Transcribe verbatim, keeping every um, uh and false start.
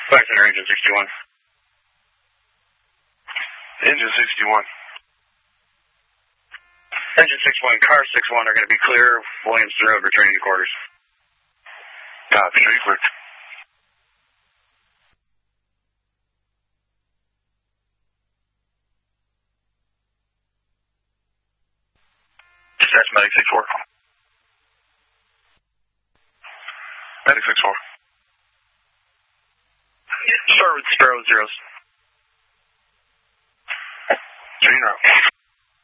Fire Center, Engine sixty-one. Engine sixty-one. Engine sixty-one, car sixty-one are going to be clear. Williamson Road, returning to quarters. Copy, very quick. Dispatch Medic six four. Medic six four. Start with zero zeros. Green route.